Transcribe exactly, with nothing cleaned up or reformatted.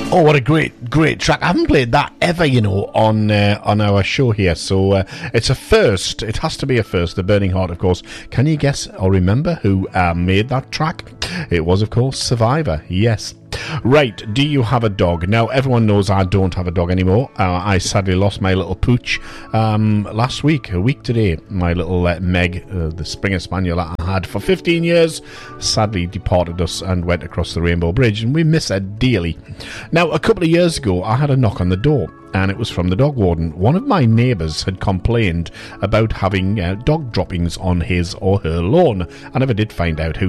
Oh, what a great, great track. I haven't played that ever, you know, on uh, on our show here. So uh, it's a first. It has to be a first. The Burning Heart, of course. Can you guess or remember who uh, made that track? It was, of course, Survivor. Yes. Right, do you have a dog? Now, everyone knows I don't have a dog anymore. Uh, I sadly lost my little pooch um, last week, a week today. My little uh, Meg, uh, the Springer Spaniel that I had for fifteen years, sadly departed us and went across the Rainbow Bridge, and we miss her dearly. Now, a couple of years ago, I had a knock on the door, and it was from the dog warden. One of my neighbours had complained about having uh, dog droppings on his or her lawn. I never did find out who